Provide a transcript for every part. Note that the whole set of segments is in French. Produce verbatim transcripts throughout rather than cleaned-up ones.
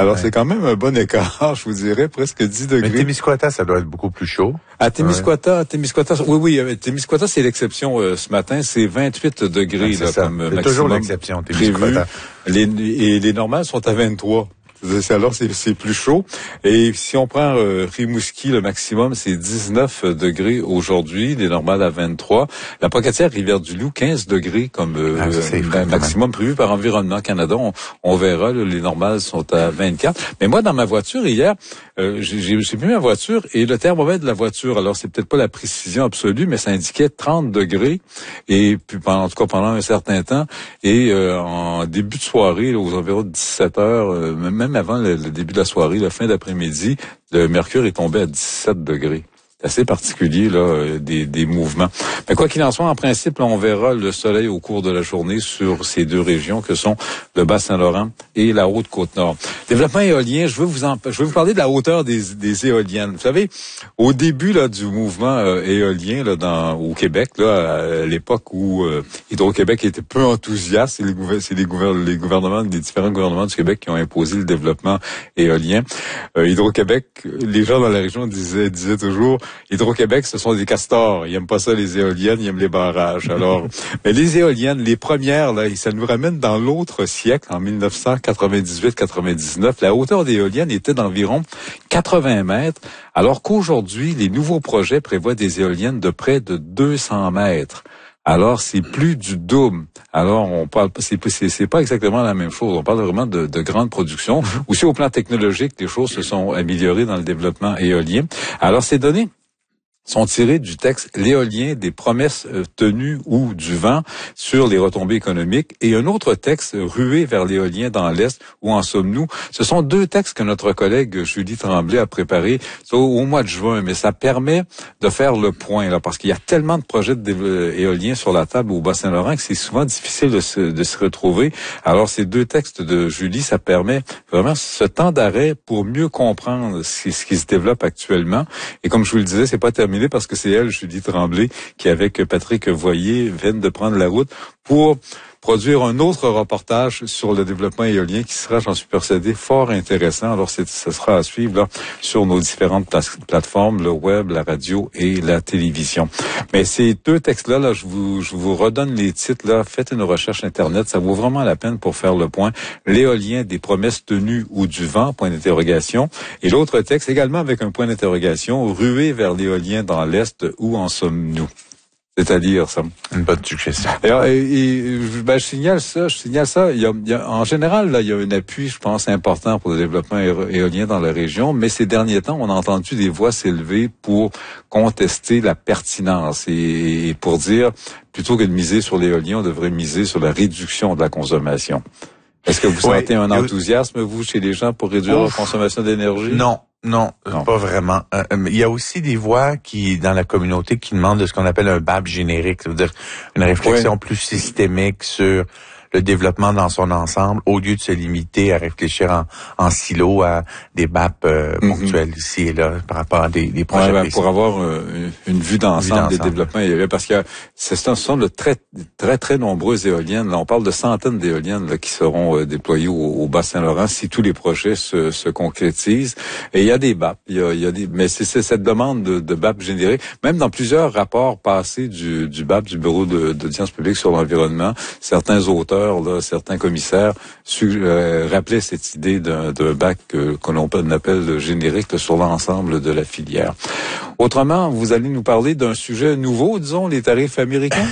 Alors, ouais. c'est quand même un bon écart, je vous dirais, presque dix degrés. Mais Témiscouata, ça doit être beaucoup plus chaud. À Témiscouata, ouais. Témiscouata, oui, oui, Témiscouata, c'est l'exception euh, ce matin. C'est vingt-huit degrés, ouais, c'est là, ça. comme c'est maximum toujours l'exception, Témiscouata. Les, et les normales sont à vingt-trois. Alors, c'est, c'est plus chaud. Et si on prend euh, Rimouski, le maximum, c'est dix-neuf degrés aujourd'hui, les normales à vingt-trois. La Pocatière, Rivière-du-Loup, quinze degrés comme euh, ah, ça, euh, maximum prévu par Environnement Canada. On, on verra, là, les normales sont à vingt-quatre. Mais moi, dans ma voiture, hier, euh, j'ai, j'ai mis ma voiture et le thermomètre de la voiture, alors c'est peut-être pas la précision absolue, mais ça indiquait trente degrés. Et puis, en tout cas, pendant un certain temps. Et euh, en début de soirée, là, aux environs de dix-sept heures, euh, même avant le, le début de la soirée, la fin d'après-midi, le mercure est tombé à dix-sept degrés. C'est assez particulier, là, des, des mouvements. Mais quoi qu'il en soit, en principe, là, on verra le soleil au cours de la journée sur ces deux régions que sont le Bas-Saint-Laurent et la Haute-Côte-Nord. Développement éolien, je veux vous en, je veux vous parler de la hauteur des, des éoliennes. Vous savez, au début, là, du mouvement euh, éolien, là, dans, au Québec, là, à l'époque où euh, Hydro-Québec était peu enthousiaste, c'est les, gouver- c'est les, gouver- les gouvernements, les différents gouvernements du Québec qui ont imposé le développement éolien. Euh, Hydro-Québec, les gens dans la région disaient, disaient toujours, Hydro-Québec, ce sont des castors. Ils aiment pas ça, les éoliennes, ils aiment les barrages. Alors, mais les éoliennes, les premières, là, ça nous ramène dans l'autre siècle, en dix-neuf cent quatre-vingt-dix-huit quatre-vingt-dix-neuf. La hauteur des éoliennes était d'environ quatre-vingts mètres, alors qu'aujourd'hui, les nouveaux projets prévoient des éoliennes de près de deux cents mètres. Alors, c'est plus du double. Alors, on parle, c'est, c'est, c'est pas exactement la même chose. On parle vraiment de, de grande production. Aussi, au plan technologique, les choses se sont améliorées dans le développement éolien. Alors, ces données sont tirés du texte L'éolien des promesses tenues ou du vent sur les retombées économiques et un autre texte Ruée vers l'éolien dans l'Est, où en sommes-nous? Ce sont deux textes que notre collègue Julie Tremblay a préparés au, au mois de juin, mais ça permet de faire le point, là, parce qu'il y a tellement de projets de éoliens sur la table au Bas-Saint-Laurent que c'est souvent difficile de se, de se retrouver. Alors, ces deux textes de Julie, ça permet vraiment ce temps d'arrêt pour mieux comprendre ce, ce qui se développe actuellement. Et comme je vous le disais, c'est pas terminé parce que c'est elle, Julie Tremblay, qui avec Patrick Voyer viennent de prendre la route pour produire un autre reportage sur le développement éolien qui sera, j'en suis persuadé, fort intéressant. Alors, c'est, ce sera à suivre là, sur nos différentes plateformes, le web, la radio et la télévision. Mais ces deux textes-là, là, je vous, je vous redonne les titres. Là, faites une recherche Internet, ça vaut vraiment la peine pour faire le point. L'éolien des promesses tenues ou du vent, point d'interrogation. Et l'autre texte, également avec un point d'interrogation, ruée vers l'éolien dans l'Est, où en sommes-nous? C'est-à-dire, ça. Une bonne suggestion. Et, et, et ben, je signale ça, je signale ça. Il y a, il y a, en général, là, il y a un appui, je pense, important pour le développement éolien dans la région, mais ces derniers temps, on a entendu des voix s'élever pour contester la pertinence et, et pour dire, plutôt que de miser sur l'éolien, on devrait miser sur la réduction de la consommation. Est-ce que vous sentez oui, un enthousiasme, vous, chez les gens, pour réduire Ouf. la consommation d'énergie? Non. Non, non, pas vraiment. Euh, il y a aussi des voix qui, dans la communauté, qui demandent de ce qu'on appelle un B A B générique, c'est-à-dire une réflexion ouais. plus systémique sur le développement dans son ensemble, au lieu de se limiter à réfléchir en, en silo à des B A P euh, mm-hmm. ponctuels ici et là par rapport à des, des projets. Ouais, ben, pour avoir euh, une vue d'ensemble des développements éoliens, parce que ce sont de très très très nombreuses éoliennes. Là, on parle de centaines d'éoliennes là, qui seront euh, déployées au, au Bas-Saint-Laurent si tous les projets se, se concrétisent. Et il y a des B A P, il y a, il y a des, mais c'est, c'est cette demande de, de B A P générée, même dans plusieurs rapports passés du, du B A P, du Bureau de, d'audience publique sur l'environnement, certains auteurs Là, certains commissaires su, euh, rappelaient cette idée d'un, d'un bac euh, que l'on appelle générique là, sur l'ensemble de la filière. Autrement, vous allez nous parler d'un sujet nouveau, disons, les tarifs américains?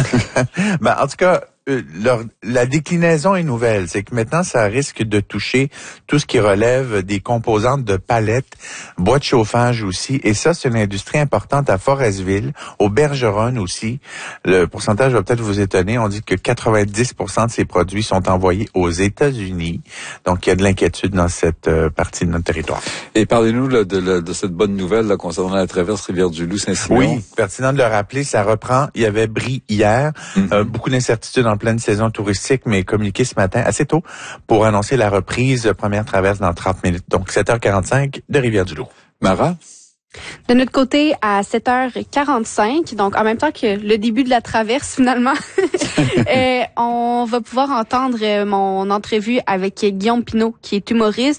ben, en tout cas, euh, leur, la déclinaison est nouvelle. C'est que maintenant, ça risque de toucher tout ce qui relève des composantes de palettes, bois de chauffage aussi. Et ça, c'est une industrie importante à Forestville, au Bergeron aussi. Le pourcentage va peut-être vous étonner. On dit que quatre-vingt-dix pour cent de ces produits sont envoyés aux États-Unis. Donc, il y a de l'inquiétude dans cette euh, partie de notre territoire. Et parlez-nous là, de, de, de cette bonne nouvelle là, concernant la traverse Rivière-du-Loup-Saint-Simon. Oui, pertinent de le rappeler. Ça reprend. Il y avait bris hier. Mm-hmm. Euh, beaucoup d'incertitudes en pleine saison touristique, mais communiqué ce matin assez tôt pour annoncer la reprise première traverse dans trente minutes. Donc, sept heures quarante-cinq de Rivière-du-Loup. Mara? De notre côté, à sept heures quarante-cinq, donc en même temps que le début de la traverse finalement, euh, on va pouvoir entendre mon entrevue avec Guillaume Pinault, qui est humoriste,